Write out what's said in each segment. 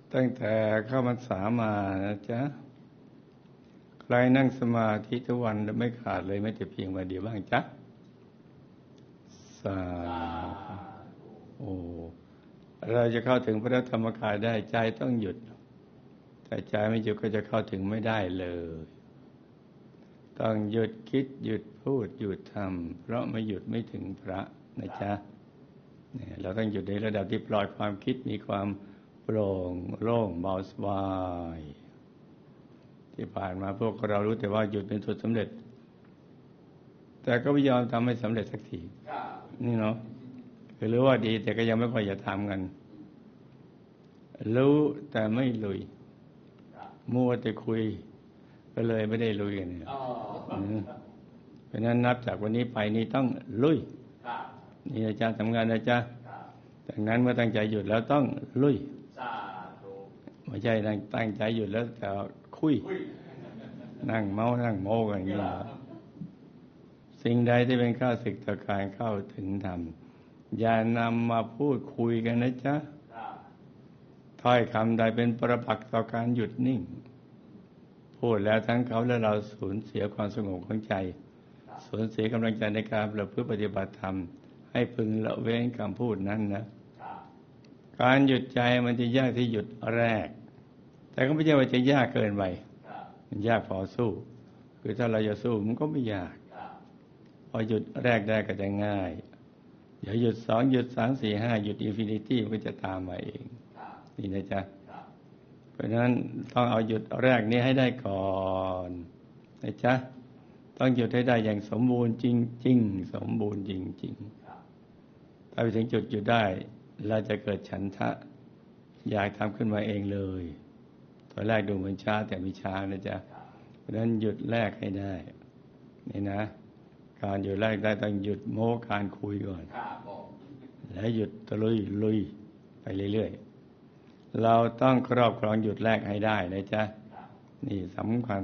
ตั้งแต่เข้าพรรษามานะจ๊ะใครนั่งสมาธิทุกวันไม่ขาดเลยไม่แต่เพียงวันเดียวบ้างจ๊ะสาโอ้เราจะเข้าถึงพระธรรมกายได้ใจต้องหยุดแต่ใจไม่หยุดก็จะเข้าถึงไม่ได้เลยต้องหยุดคิดหยุดพูดหยุดทำเพราะไม่หยุดไม่ถึงพระนะจ๊ะเนี่ยเราต้องหยุดในระดับที่ปล่อยความคิดมีความโปร่งโล่งเบาสบายที่ผ่านมาพวกเรารู้แต่ว่าหยุดเป็นสุดสำเร็จแต่ก็ไม่ยอมทำให้สำเร็จสักทีนี่เนาะคือรู้ว่าดีแต่ก็ยังไม่ค่อยจะทำกันรู้แต่ไม่ลุยมัวแต่คุยก็เลยไม่ได้ลุยกันเนี่ยเพราะนั้นนับจากวันนี้ไปนี่ต้องลุยนี่อาจารย์ทำงานนะจ๊ะดังนั้นเมื่อตั้งใจหยุดแล้วต้องลุยไม่ใช่ตั้งใจหยุดแล้วจะคุยนั่งเมานั่งโม้กันอย่างนี้สิ่งใดที่เป็นข้าศึกต่อการเข้าถึงธรรมอย่านำมาพูดคุยกันนะจ๊ะถ้อยคำใดเป็นประปักษ์ต่อการหยุดนิ่งพูดแล้วทั้งเขาและเราสูญเสียความสงบของใจสูญเสียกำลังใจในการประพฤติปฏิบัติธรรมให้พึงละเว้นคำพูดนั้นนะการหยุดใจมันจะยากที่หยุดแรกแต่ก็ไม่ใช่ว่าจะยากเกินไปมันยากพอสู้คือถ้าเราจะสู้มันก็ไม่ยากพอหยุดแรกได้ก็จะง่ายเดี๋ยวหยุด2หยุด3 4 5หยุดอินฟินิตี้มันก็จะตามมาเองนี่นะจ๊ะเพราะฉะนั้นต้องเอาหยุดแรกนี้ให้ได้ก่อนนะจ๊ะต้องหยุดให้ได้อย่างสมบูรณ์จริงๆสมบูรณ์จริงๆถ้าไปถึงจุดหยุดได้เราจะเกิดฉันทะอยากทำขึ้นมาเองเลยตอนแรกดูเหมือนช้าแต่ไม่ช้านะจ๊ะเพราะฉะนั้นหยุดแรกให้ได้นี่นะการหยุดแรกได้ต้องหยุดโม้การคุยก่อนแล้วหยุดตะลุยไปเรื่อยๆเราต้องครอบครองหยุดแรกให้ได้นะจ๊ะนี่สำคัญ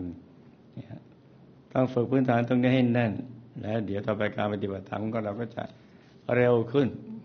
ต้องฝึกพื้นฐานตรงนี้ให้แน่นแล้วเดี๋ยวต่อไปการปฏิบัติธรรมก็เราก็จะเร็วขึ้น